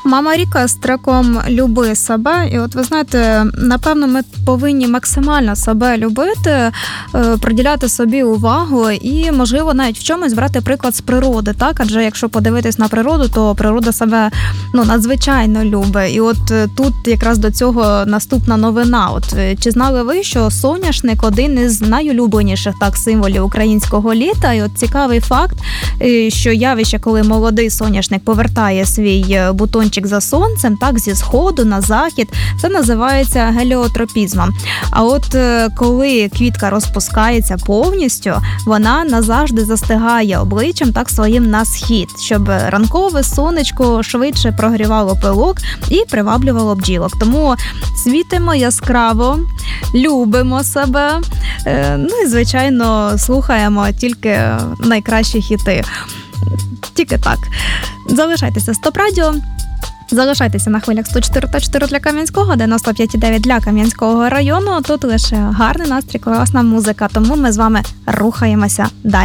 Мама Ріка з треком «Люби себе». І от ви знаєте, напевно, ми повинні максимально себе любити, приділяти собі увагу і, можливо, навіть в чомусь брати приклад з природи, так? Адже якщо подивитись на природу, то природа себе надзвичайно любить. І от тут якраз до цього наступна новина. От чи знали ви, що соняшник – один із найулюбленіших символів українського літа? І от цікавий факт, що явище, коли молодий соняшник повертає свій бутончик за сонцем, зі сходу на захід, це називається геліотропізмом. А от коли квітка розпускається повністю, вона назавжди застигає обличчям своїм на схід, щоб ранкове сонечко швидше прогрівало пилок і приваблювало бджілок. Тому світимо яскраво, любимо себе, і, звичайно, слухаємо тільки найкращі хіти. Тільки так. Залишайтеся з ТОП-радіо. Залишайтеся на хвилях 104.4 для Кам'янського, 95.9 для Кам'янського району. Тут лише гарний настрій, класна музика, тому ми з вами рухаємося далі.